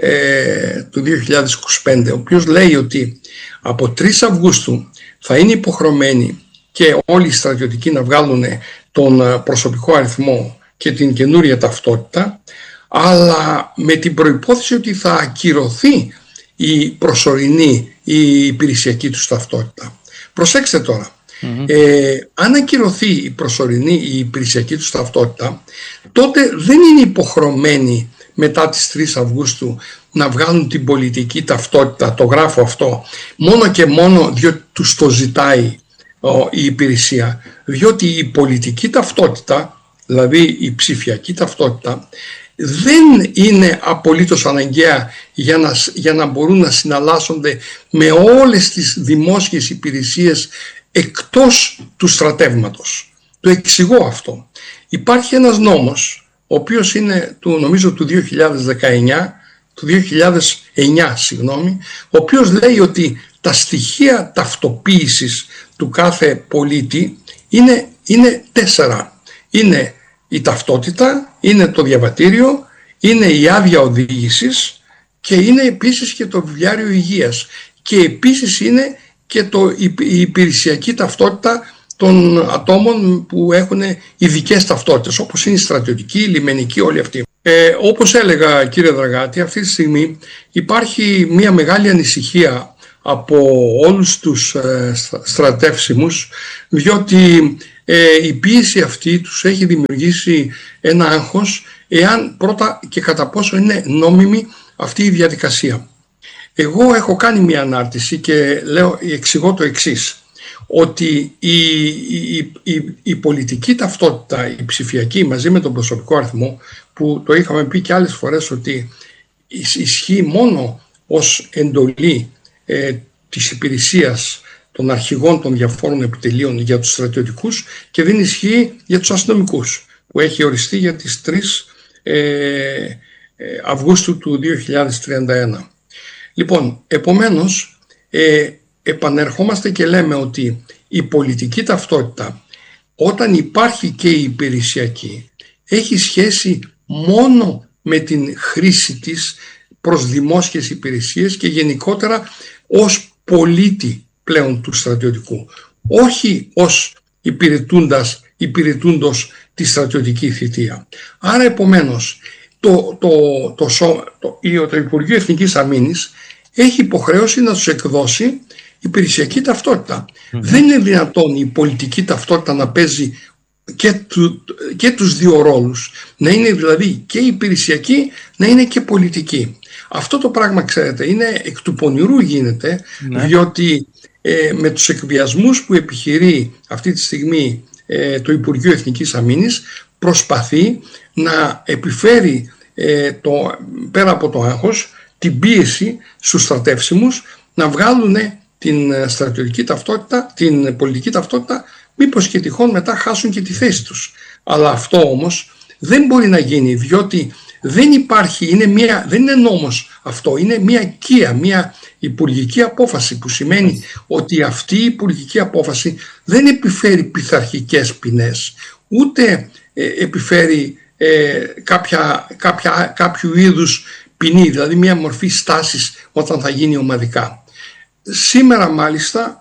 S2: ε, του δύο χιλιάδες είκοσι πέντε, ο οποίος λέει ότι από τρεις Αυγούστου θα είναι υποχρεωμένοι και όλοι οι στρατιωτικοί να βγάλουν τον προσωπικό αριθμό και την καινούρια ταυτότητα, αλλά με την προϋπόθεση ότι θα ακυρωθεί η προσωρινή, η υπηρεσιακή τους ταυτότητα. Προσέξτε τώρα, mm-hmm. ε, αν ακυρωθεί η προσωρινή, η υπηρεσιακή τους ταυτότητα, τότε δεν είναι υποχρεωμένοι μετά τις τρεις Αυγούστου να βγάλουν την πολιτική ταυτότητα, το γράφω αυτό, μόνο και μόνο διότι τους το ζητάει ο, η υπηρεσία. Διότι η πολιτική ταυτότητα, δηλαδή η ψηφιακή ταυτότητα, δεν είναι απολύτως αναγκαία για να, για να μπορούν να συναλλάσσονται με όλες τις δημόσιες υπηρεσίες εκτός του στρατεύματος. Το εξηγώ αυτό. Υπάρχει ένας νόμος, ο οποίος είναι του, νομίζω του δύο χιλιάδες δεκαεννιά, του δύο χιλιάδες εννιά, συγγνώμη, ο οποίος λέει ότι τα στοιχεία ταυτοποίησης του κάθε πολίτη είναι, είναι τέσσερα. Είναι η ταυτότητα, είναι το διαβατήριο, είναι η άδεια οδήγησης και είναι επίσης και το βιβλιάριο υγείας και επίσης είναι και το, η υπηρεσιακή ταυτότητα των ατόμων που έχουν ειδικές ταυτότητες, όπως είναι η στρατιωτική, η λιμενική, όλοι αυτοί. Ε, όπως έλεγα, κύριε Δραγάτη, αυτή τη στιγμή υπάρχει μια μεγάλη ανησυχία από όλους τους ε, στρατεύσιμους, διότι ε, η πίεση αυτή τους έχει δημιουργήσει ένα άγχος, εάν πρώτα και κατά πόσο είναι νόμιμη αυτή η διαδικασία. Εγώ έχω κάνει μια ανάρτηση και λέω, εξηγώ το εξής, ότι η, η, η, η πολιτική ταυτότητα, η ψηφιακή μαζί με τον προσωπικό αριθμό, που το είχαμε πει και άλλες φορές ότι ισχύει μόνο ως εντολή ε, της υπηρεσίας των αρχηγών των διαφόρων επιτελείων για τους στρατιωτικούς και δεν ισχύει για τους αστυνομικούς, που έχει οριστεί για τις τρεις Αυγούστου του δύο χιλιάδες τριάντα ένα. Λοιπόν, επομένως ε, επανερχόμαστε και λέμε ότι η πολιτική ταυτότητα, όταν υπάρχει και η υπηρεσιακή, έχει σχέση μόνο με την χρήση της προς δημόσιες υπηρεσίες και γενικότερα ως πολίτη πλέον του στρατιωτικού, όχι ως υπηρετούντας, υπηρετούντος τη στρατιωτική θητεία. Άρα επομένως το, το, το, το, το, το Υπουργείο Εθνικής Αμήνης έχει υποχρέωση να τους εκδώσει υπηρεσιακή ταυτότητα. Mm-hmm. Δεν είναι δυνατόν η πολιτική ταυτότητα να παίζει και, του, και τους δύο ρόλους, να είναι δηλαδή και υπηρεσιακή, να είναι και πολιτική. Αυτό το πράγμα, ξέρετε, είναι εκ του πονηρού γίνεται, ναι. διότι ε, με τους εκβιασμούς που επιχειρεί αυτή τη στιγμή ε, το Υπουργείο Εθνικής Αμήνης, προσπαθεί να επιφέρει ε, το, πέρα από το άγχος, την πίεση στους στρατεύσιμους να βγάλουν την στρατιωτική ταυτότητα, την πολιτική ταυτότητα, μήπως και τυχόν μετά χάσουν και τη θέση τους. Αλλά αυτό όμως δεν μπορεί να γίνει, διότι δεν υπάρχει, είναι μια, δεν είναι νόμος αυτό, είναι μια κία, μια υπουργική απόφαση, που σημαίνει ότι αυτή η υπουργική απόφαση δεν επιφέρει πειθαρχικές ποινές, ούτε ε, επιφέρει ε, κάποια, κάποια, κάποιου είδους ποινή, δηλαδή μια μορφή στάσης όταν θα γίνει ομαδικά. Σήμερα μάλιστα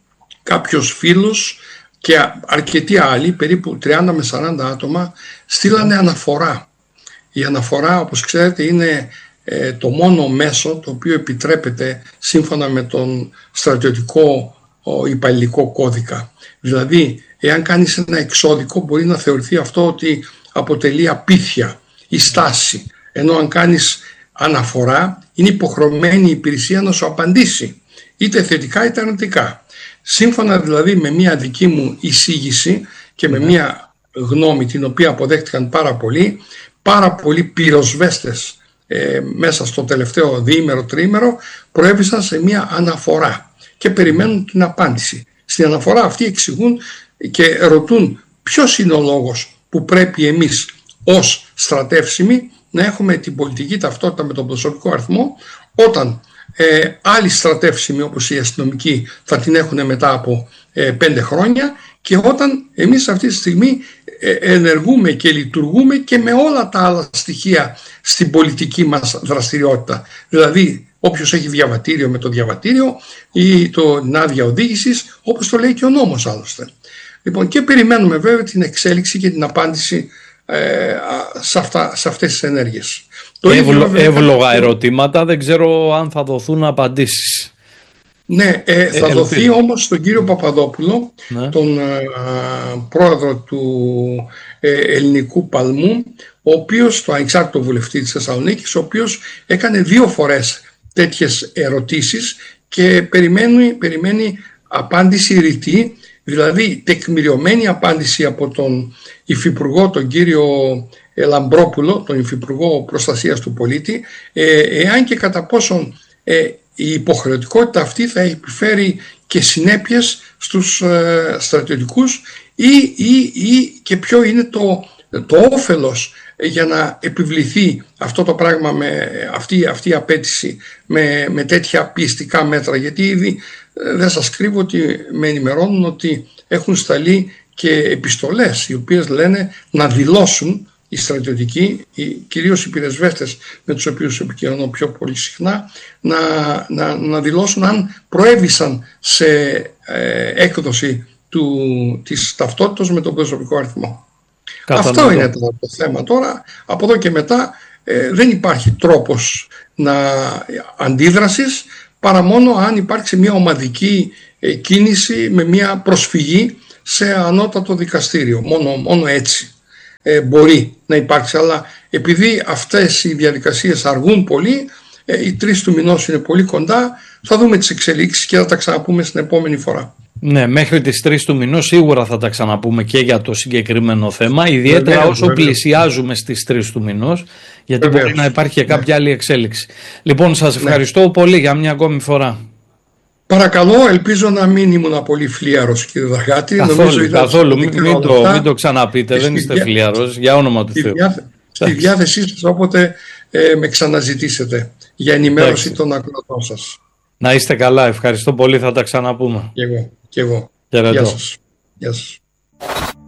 S2: κάποιος φίλος και αρκετοί άλλοι, περίπου τριάντα με σαράντα άτομα, στείλανε αναφορά. Η αναφορά, όπως ξέρετε, είναι ε, το μόνο μέσο το οποίο επιτρέπεται σύμφωνα με τον στρατιωτικό ο, υπαλληλικό κώδικα. Δηλαδή, εάν κάνεις ένα εξώδικο, μπορεί να θεωρηθεί αυτό ότι αποτελεί απίθεια ή στάση, ενώ αν κάνεις αναφορά είναι υποχρεωμένη η υπηρεσία να σου απαντήσει, είτε θετικά είτε αρνητικά. Σύμφωνα δηλαδή με μια δική μου εισήγηση και με μια γνώμη την οποία αποδέχτηκαν πάρα πολλοί, πάρα πολλοί πυροσβέστες ε, μέσα στο τελευταίο διήμερο, τριήμερο προέβησαν σε μια αναφορά και περιμένουν την απάντηση. Στην αναφορά αυτή εξηγούν και ρωτούν ποιος είναι ο λόγος που πρέπει εμείς ως στρατεύσιμοι να έχουμε την πολιτική ταυτότητα με τον προσωπικό αριθμό, όταν ε, άλλοι στρατεύσιμοι όπως οι αστυνομικοί θα την έχουν μετά από ε, πέντε χρόνια, και όταν εμείς αυτή τη στιγμή ε, ενεργούμε και λειτουργούμε και με όλα τα άλλα στοιχεία στην πολιτική μας δραστηριότητα. Δηλαδή όποιος έχει διαβατήριο με το διαβατήριο ή την άδεια οδήγησης, όπως το λέει και ο νόμος άλλωστε. Λοιπόν, και περιμένουμε βέβαια την εξέλιξη και την απάντηση ε, σε, αυτά, σε αυτές τις ενέργειες. Το
S1: Εύλο, ίδιο, εύλογα θα... ερωτήματα, δεν ξέρω αν θα δοθούν απαντήσεις.
S2: Ναι, ε, θα ε, δοθεί ελπίζω. Όμως στον κύριο Παπαδόπουλο, ναι. τον ε, πρόεδρο του ε, Ελληνικού Παλμού, ο οποίος, το ανεξάρτητο βουλευτή της Θεσσαλονίκης, ο οποίος έκανε δύο φορές τέτοιες ερωτήσεις και περιμένει, περιμένει απάντηση ρητή, δηλαδή τεκμηριωμένη απάντηση από τον Υφυπουργό, τον κύριο Λαμπρόπουλο, τον Υφυπουργό Προστασίας του Πολίτη, ε, εάν και κατά πόσον ε, η υποχρεωτικότητα αυτή θα επιφέρει και συνέπειες στους ε, στρατιωτικούς ή, ή, ή και ποιο είναι το, το όφελος για να επιβληθεί αυτό το πράγμα, με αυτή, αυτή η απέτηση με, με τέτοια πιεστικά μέτρα, γιατί ήδη ε, δεν σας κρύβω ότι με ενημερώνουν ότι έχουν σταλεί και επιστολές οι οποίες λένε να δηλώσουν οι στρατιωτικοί, οι, κυρίως οι πυροσβέστες με τους οποίους επικοινωνώ πιο πολύ συχνά, να, να, να δηλώσουν αν προέβησαν σε ε, έκδοση του, της ταυτότητας με τον προσωπικό αριθμό. Κατανοητό. Αυτό είναι το, το θέμα τώρα. Από εδώ και μετά ε, δεν υπάρχει τρόπος να αντίδρασης παρά μόνο αν υπάρξει μια ομαδική ε, κίνηση με μια προσφυγή σε ανώτατο δικαστήριο. Μόνο, μόνο έτσι ε, μπορεί να υπάρξει. Αλλά επειδή αυτές οι διαδικασίες αργούν πολύ, ε, οι τρεις του μηνός είναι πολύ κοντά, θα δούμε τις εξελίξεις και θα τα ξαναπούμε στην επόμενη φορά.
S1: Ναι, μέχρι τις τρεις του μηνός σίγουρα θα τα ξαναπούμε και για το συγκεκριμένο θέμα, ιδιαίτερα βεβαίως, όσο βεβαίως. πλησιάζουμε στις τρεις του μηνός, γιατί βεβαίως. μπορεί να υπάρχει και κάποια ναι. άλλη εξέλιξη. Λοιπόν, σας ευχαριστώ ναι. πολύ για μια ακόμη φορά. Παρακαλώ, ελπίζω να μην ήμουν πολύ φλίαρος, κύριε Δαργάτη. Καθόλου, καθόλου. Μην, μην, το, μην το ξαναπείτε, δεν είστε διά... φλίαρος, για όνομα του Θεού. Στη διάθεσή σας όποτε ε, με ξαναζητήσετε για ενημέρωση Εντάξει. των ακροατών σας. Να είστε καλά, ευχαριστώ πολύ, θα τα ξαναπούμε. Και εγώ, και εγώ. Γεια σας. Γεια σας.